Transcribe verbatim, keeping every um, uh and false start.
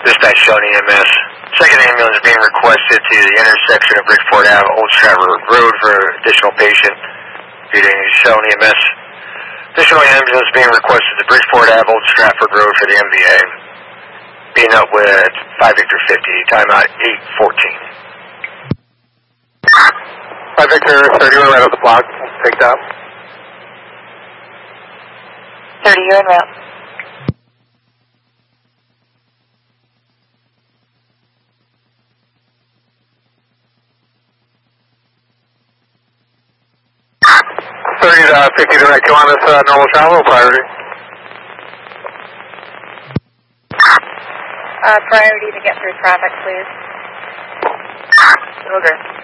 Dispatch Shawnee E M S. Second ambulance being requested to the intersection of Bridgeport Avenue, Old Stratford Road for additional patient. Reading Shawnee E M S. Additional ambulance being requested to Bridgeport Avenue, Old Stratford Road for the M V A. Being up with five Victor fifty, time out eight fourteen. five Victor thirty-one right off the block, picked up. thirty, you're en route. thirty to fifty direct, you want us uh, normal travel or priority? Uh, priority to get through traffic, please. Okay.